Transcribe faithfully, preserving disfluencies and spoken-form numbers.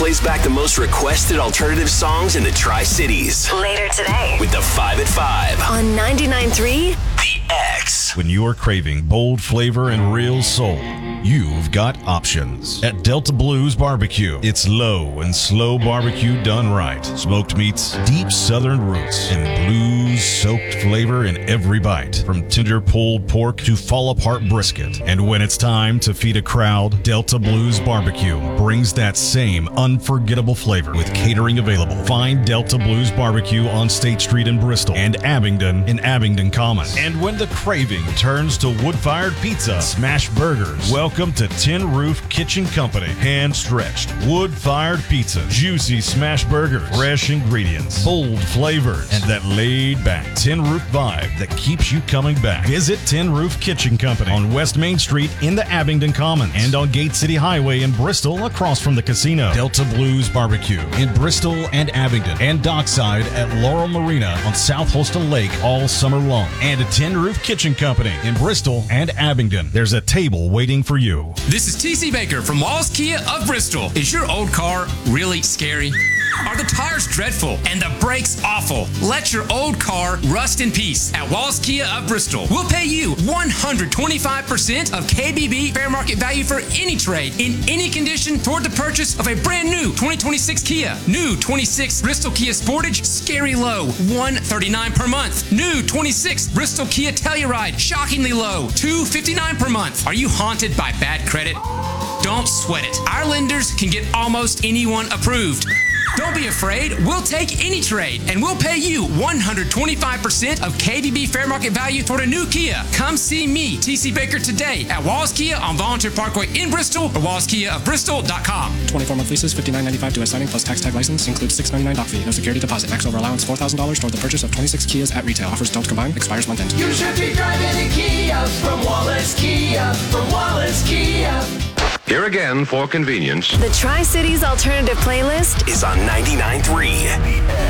plays back the most requested alternative songs in the Tri-Cities. Later today. With the five at five. On ninety-nine point three. The X. When you're craving bold flavor and real soul, you've got options. At Delta Blues Barbecue, it's low and slow barbecue done right. Smoked meats, deep southern roots, and blues-soaked flavor in every bite. From tender pulled pork to fall-apart brisket. And when it's time to feed a crowd, Delta Blues Barbecue brings that same unforgettable flavor with catering available. Find Delta Blues Barbecue on State Street in Bristol and Abingdon in Abingdon Commons. And when the craving turns to wood-fired pizza, smash burgers, welcome to Tin Roof Kitchen Company. Hand-stretched, wood-fired pizza, juicy smash burgers, fresh ingredients, bold flavors, and that laid-back Tin Roof vibe that keeps you coming back. Visit Tin Roof Kitchen Company on West Main Street in the Abingdon Commons and on Gate City Highway in Bristol across from the casino. Delta Blues Barbecue in Bristol and Abingdon and Dockside at Laurel Marina on South Holston Lake all summer long. And a Tin Roof Kitchen Company in Bristol and Abingdon. There's a table waiting for you. This is T C Baker from Wallace Kia of Bristol. Is your old car really scary? Are the tires dreadful and the brakes awful? Let your old car rust in peace at Wallace Kia of Bristol. We'll pay you one hundred twenty-five percent of K B B fair market value for any trade in any condition toward the purchase of a brand new twenty twenty-six Kia. New twenty-six Bristol Kia Sportage, scary low, one hundred thirty-nine dollars per month. New twenty-six Bristol Kia Telluride, shockingly low, two hundred fifty-nine dollars per month. Are you haunted by bad credit? Don't sweat it. Our lenders can get almost anyone approved. Don't be afraid. We'll take any trade, and we'll pay you one hundred twenty-five percent of K B B fair market value toward a new Kia. Come see me, T C Baker, today at Wallace Kia on Volunteer Parkway in Bristol or wallace kia of bristol dot com. twenty-four month leases, fifty-nine ninety-five to assigning plus tax tag license. Includes six ninety-nine doc fee. No security deposit. Max over allowance four thousand dollars toward the purchase of twenty-six Kias at retail. Offers don't combine. Expires month end. You should be driving a Kia from Wallace Kia. From Wallace Kia. Here again, for convenience, The Tri-Cities Alternative Playlist is on ninety-nine point three.